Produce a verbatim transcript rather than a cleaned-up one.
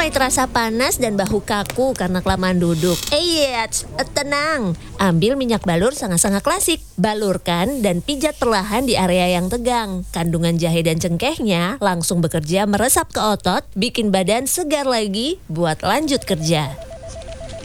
mulai terasa panas dan bahu kaku karena kelamaan duduk. Eits, tenang. Ambil minyak balur sangat-sangat klasik. Balurkan dan pijat perlahan di area yang tegang. Kandungan jahe dan cengkehnya langsung bekerja meresap ke otot, bikin badan segar lagi buat lanjut kerja.